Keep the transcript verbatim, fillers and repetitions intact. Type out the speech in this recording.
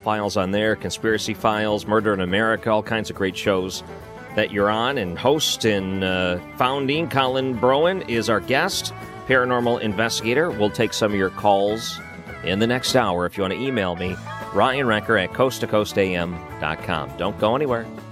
X-Files on there, Conspiracy Files, Murder in America, all kinds of great shows that you're on. And host and uh, founding Colin Broen is our guest, paranormal investigator. We'll take some of your calls in the next hour. If you want to email me, Ryan Wrecker at coast to coast a m dot com. Don't go anywhere.